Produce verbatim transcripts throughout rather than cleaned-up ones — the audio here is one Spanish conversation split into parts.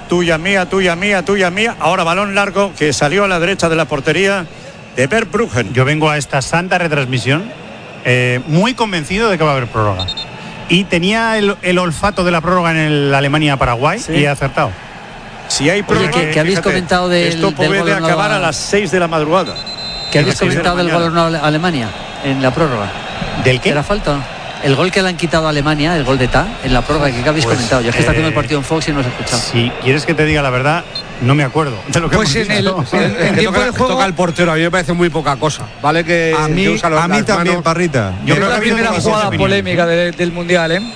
tuya, mía, tuya, mía, tuya, mía. Ahora balón largo que salió a la derecha de la portería de Verbruggen. Yo vengo a esta santa retransmisión eh, muy convencido de que va a haber prórroga. Y tenía el, el olfato de la prórroga en el Alemania-Paraguay, sí, y he acertado. Si hay prórroga, Oye, ¿qué, ¿qué habéis fíjate, comentado del esto puede del acabar a las seis de la madrugada. ¿Qué habéis comentado del gol a Alemania en la prórroga? ¿Del qué? ¿Era falta? El gol que le han quitado a Alemania, el gol de Ta, en la prórroga, ¿qué habéis pues, comentado? Yo es que eh, está haciendo el partido en Fox y no os he escuchado. Si quieres que te diga la verdad, no me acuerdo de lo que pues hemos en visto. el, en, en tiempo toca, de juego toca el portero, a mí me parece muy poca cosa, ¿vale? Que a mí, que usa los, a mí también, manos. Parrita. Yo creo que la primera jugada polémica de, del Mundial, ¿eh?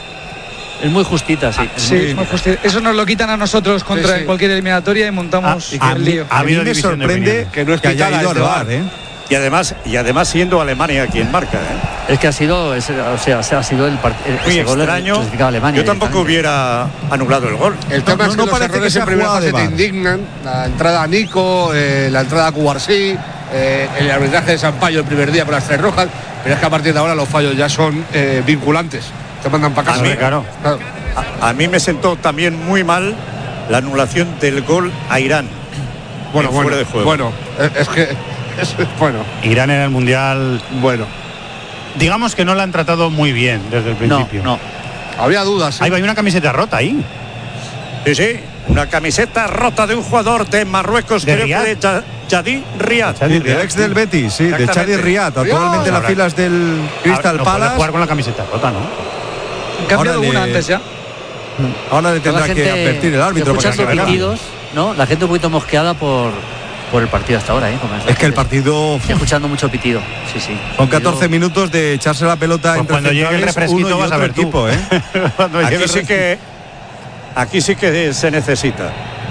Es muy justita, sí. Ah, sí, es muy justita. Eso nos lo quitan a nosotros contra sí, sí. cualquier eliminatoria y montamos ah, el lío. A mí, a mí me sorprende que no es que haya ido al bar, ¿eh? Y además, y además siendo Alemania quien marca, ¿eh? Es que ha sido, es, o sea, ha sido el partido muy extraño. Alemania, yo tampoco hubiera anulado el gol. El tema no, es que no los parece errores que en primera fase te indignan. La entrada a Nico, eh, la entrada a Cubarsí, eh, el arbitraje de Sampaio el primer día con las tres rojas, pero es que a partir de ahora los fallos ya son eh, vinculantes. Te mandan para casa. A mí, claro. Claro. A, a mí me sentó también muy mal la anulación del gol a Irán. Bueno, bueno, fuera de juego. Bueno, es, es que bueno. Irán en el Mundial, bueno, digamos que no la han tratado muy bien desde el principio. No, no. Había dudas. ¿eh? Ahí va, hay una camiseta rota ahí. Sí, sí, una camiseta rota de un jugador de Marruecos, de creo Riyad. que de Chadi Riyad. Sí, del ex del Betis, sí, de Chadi Riyad, actualmente en las filas del Crystal no Palace. puede jugar con la camiseta rota, ¿no? Han cambiado una le... antes ya. Ahora le tendrá gente, que advertir el árbitro. Escuchando pitidos, ¿no? La gente un poquito mosqueada por por el partido hasta ahora, ¿eh? Es que el partido... Estoy escuchando mucho pitido, sí, sí. Son catorce minutos de echarse la pelota pues entre cuando llegue el refresquito vas a ver equipo, ¿eh? Aquí sí que aquí sí que se necesita.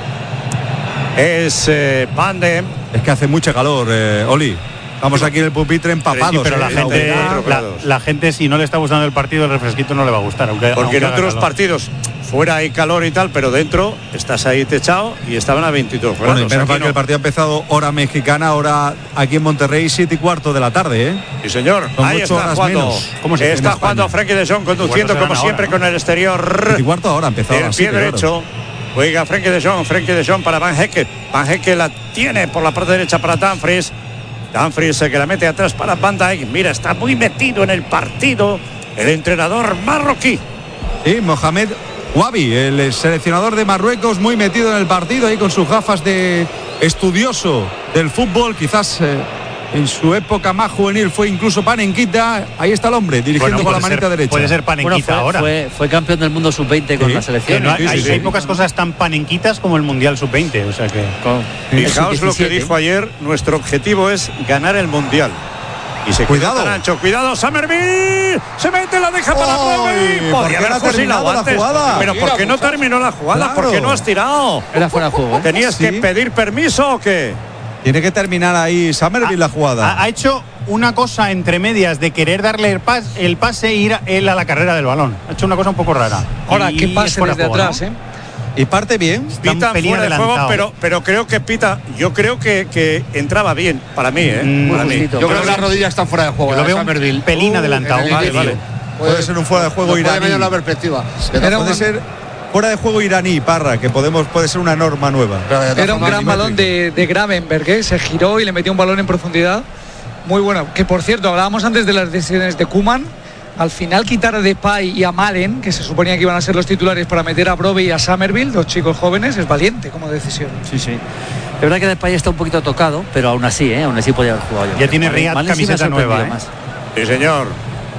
Es eh, Pande. Es que hace mucha calor, eh, Oli. Vamos aquí en el pupitre empapados. Sí, pero eh, la, gente, la, la gente, si no le está gustando el partido, el refresquito no le va a gustar. Aunque, Porque aunque en otros calor. partidos fuera hay calor y tal, pero dentro estás ahí techado y estaban a veintidós grados. Bueno, menos mal que el partido ha empezado hora mexicana, hora aquí en Monterrey, siete y cuarto de la tarde, ¿eh? Sí, señor. Son ahí está jugando. ¿Cómo se está jugando Frenkie de Jong, conduciendo como ahora, siempre, ¿no? Con el exterior. siete y cuarto ahora ha empezado. El pie derecho. Juega Frenkie de Jong, Frenkie de Jong para Van Hecke. Van Hecke la tiene por la parte derecha para Dumfries. Dumfries que la mete atrás para Van Dijk. Mira, está muy metido en el partido el entrenador marroquí. Sí, Mohamed Wabi, el seleccionador de Marruecos, muy metido en el partido ahí con sus gafas de estudioso del fútbol. Quizás eh, en su época más juvenil fue incluso Panenquita. Ahí está el hombre dirigiendo bueno, con la manita ser, derecha. Puede ser Panenquita bueno, fue, ahora. Fue, fue campeón del mundo sub veinte con sí, la selección. No, sí, hay, sí, hay sí. pocas cosas tan panenquitas como el Mundial sub veinte. O sea que. Con, Fijaos lo que dijo ayer. Nuestro objetivo es ganar el Mundial. Y se cuidado, Nacho, cuidado, Summerville, se mete, la deja para Brody. Podría haber fusilado la antes. Jugada. Pero ¿por qué no terminó la jugada? Claro. ¿Por qué no has tirado? Era fuera de juego. ¿eh? ¿Tenías ¿Sí? que pedir permiso o qué? Tiene que terminar ahí Summerville ha, la jugada. Ha, ha hecho una cosa entre medias de querer darle el, pas, el pase e ir él a la carrera del balón. Ha hecho una cosa un poco rara. Ahora, y qué pase desde juego, atrás, ¿no? ¿eh? Y parte bien. Pita fuera de juego, pero, pero creo que Pita, yo creo que, que entraba bien para mí, ¿eh? Mm, para mí. Yo creo que las rodillas están fuera de juego. Yo lo veo un pelín uh, adelantado. Vale, vale. Puede, puede ser un fuera de juego no iraní. Puede la perspectiva. Puede un... ser fuera de juego iraní, Parra, que podemos puede ser una norma nueva. Era un gran balón de, de Gravenberg, ¿eh? Se giró y le metió un balón en profundidad. Muy bueno. Que por cierto, hablábamos antes de las decisiones de Koeman. Al final quitar a Depay y a Malen, que se suponía que iban a ser los titulares, para meter a Brobbey y a Summerville, dos chicos jóvenes, es valiente como decisión. Sí, sí. Es verdad que Depay está un poquito tocado, pero aún así, ¿eh? Aún así podía haber jugado. Yo ya tiene Riyad camiseta nueva, ¿eh? Más. Sí, señor.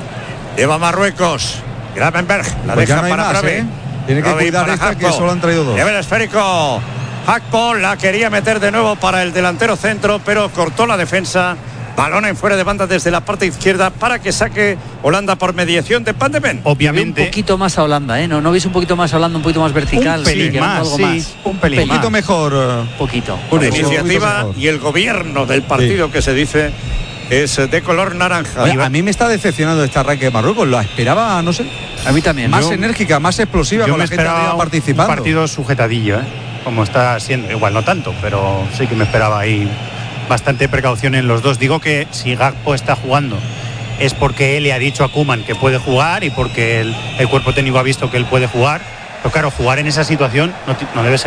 Lleva Marruecos. Gravenberg la pues deja no para más, Brobbey. ¿eh? Tiene que cuidar esta, que solo han traído dos. Lleva el esférico. Hakpo la quería meter de nuevo para el delantero centro, pero cortó la defensa. Balón en fuera de banda desde la parte izquierda para que saque Holanda por mediación de Van de Ven. Obviamente. Un poquito más a Holanda, ¿eh? ¿No, no veis un poquito más a Holanda, un poquito más vertical? Un pelín sí, más, algo sí. más. Un pelín Un poquito mejor. Un poquito. La iniciativa y el gobierno del partido, sí, que se dice es de color naranja. Oye, a mí me está decepcionando este arranque de Marruecos. Lo esperaba, no sé. A mí también. Más yo, enérgica, más explosiva, yo con me la gente arriba un, participando. Un partido sujetadillo, ¿eh? Como está siendo. Igual no tanto, pero sí que me esperaba ahí bastante precaución en los dos. Digo que si Gakpo está jugando es porque él le ha dicho a Koeman que puede jugar y porque el, el cuerpo técnico ha visto que él puede jugar. Pero claro, jugar en esa situación no, no debe ser